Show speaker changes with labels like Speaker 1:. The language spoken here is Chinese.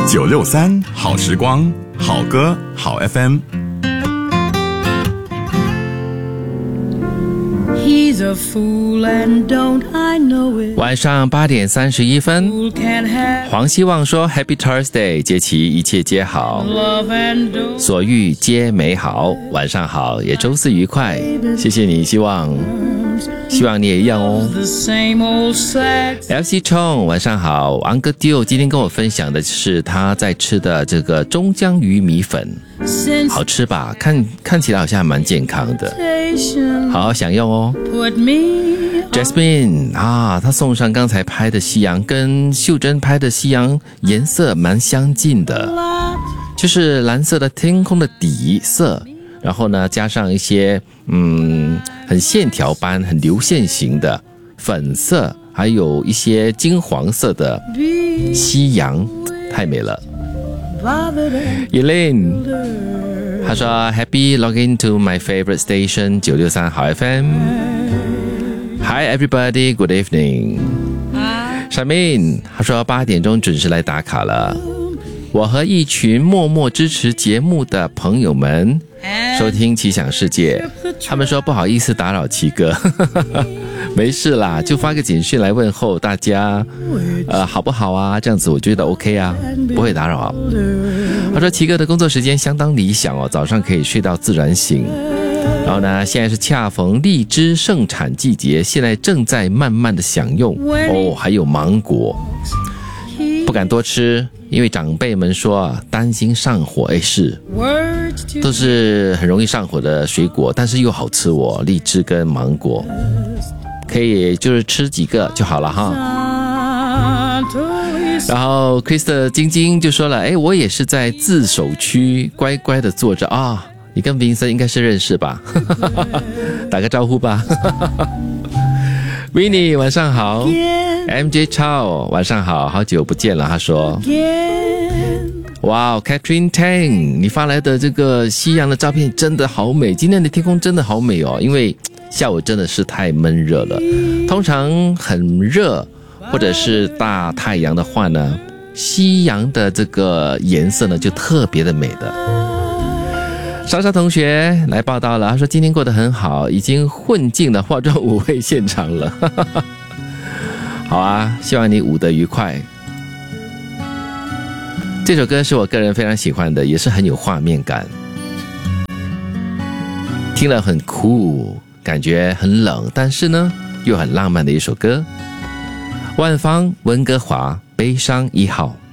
Speaker 1: 963好时光，好歌好 FM。
Speaker 2: He's a fool and don't I know it.
Speaker 3: 晚上8点31分，
Speaker 2: Fool can't have
Speaker 3: 黄希望说 Happy Thursday， 节期一切皆好，
Speaker 2: love and do.
Speaker 3: 所欲皆美好。晚上好，也周四愉快，谢谢你，希望你也一样哦。
Speaker 2: The same old sad
Speaker 3: LC 冲，晚上好。Uncle Dio 今天跟我分享的是他在吃的这个中江鱼米粉，
Speaker 2: sensation.
Speaker 3: 好吃吧？看起来好像还蛮健康的，好好享用哦。
Speaker 2: Put me on.
Speaker 3: Jasmine 啊，他送上刚才拍的夕阳，跟秀珍拍的夕阳颜色蛮相近的，就是蓝色的天空的底色，然后呢加上一些很线条般、很流线型的粉色，还有一些金黄色的夕阳，太美了。Elaine 他说 Happy login to my favorite station 963好 FM。Hi everybody, good evening. Shamin 他说8点钟准时来打卡了。我和一群默默支持节目的朋友们收听奇想世界，他们说不好意思打扰奇哥，没事啦，就发个简讯来问候大家，好不好啊？这样子我觉得 OK 啊，不会打扰。他说奇哥的工作时间相当理想哦，早上可以睡到自然醒。然后呢，现在是恰逢荔枝盛产季节，现在正在慢慢的享用哦，还有芒果，不敢多吃，因为长辈们说啊，担心上火。是，都是很容易上火的水果，但是又好吃哦，荔枝跟芒果，可以就是吃几个就好了哈。然后 Krista 晶晶就说了，我也是在自首区乖乖的坐着啊。你跟 Vincent 应该是认识吧打个招呼吧Winnie 晚上好， MJ Chow 晚上好，好久不见了。他说哇 Catherine Tang 你发来的这个夕阳的照片真的好美，今天的天空真的好美哦，因为下午真的是太闷热了，通常很热或者是大太阳的话呢，夕阳的这个颜色呢就特别的美的。莎莎同学来报道了，他说今天过得很好，已经混进了化妆舞会现场了好啊，希望你舞得愉快。这首歌是我个人非常喜欢的，也是很有画面感，听了很酷，感觉很冷，但是呢又很浪漫的一首歌。万芳温哥华悲伤1号。